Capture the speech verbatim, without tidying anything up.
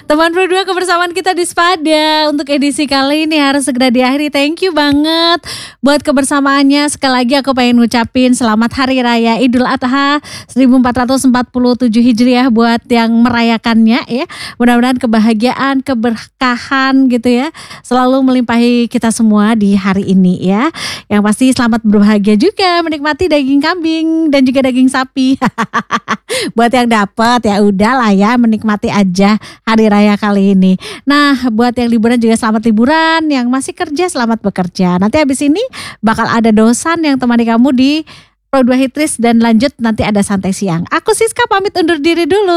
Teman berdua kebersamaan kita di Spada untuk edisi kali ini harus segera diakhiri. Thank you banget buat kebersamaannya. Sekali lagi aku pengen ngucapin selamat Hari Raya Idul Adha seribu empat ratus empat puluh tujuh Hijriah buat yang merayakannya ya. Mudah-mudahan kebahagiaan, keberkahan gitu ya selalu melimpahi kita semua di hari ini ya. Yang pasti selamat berbahagia juga menikmati daging kambing dan juga daging sapi. Buat yang dapat ya udahlah ya, menikmati aja hari raya kali ini. Nah, buat yang liburan juga selamat liburan, yang masih kerja selamat bekerja. Nanti habis ini bakal ada dosan yang temani kamu di Pro dua Hitris dan lanjut nanti ada santai siang. Aku Siska pamit undur diri dulu.